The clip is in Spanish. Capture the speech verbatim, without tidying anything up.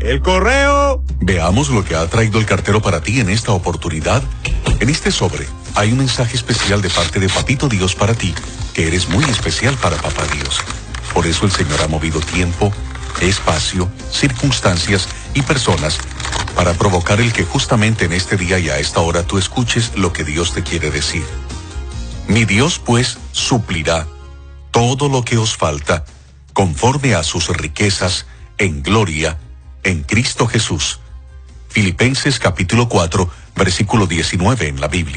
El correo. Veamos lo que ha traído el cartero para ti en esta oportunidad. En este sobre hay un mensaje especial de parte de Papito Dios para ti, que eres muy especial para Papá Dios. Por eso el Señor ha movido tiempo, espacio, circunstancias y personas para provocar el que justamente en este día y a esta hora tú escuches lo que Dios te quiere decir. Mi Dios pues suplirá todo lo que os falta conforme a sus riquezas en gloria en Cristo Jesús. Filipenses capítulo cuatro, versículo diecinueve en la Biblia.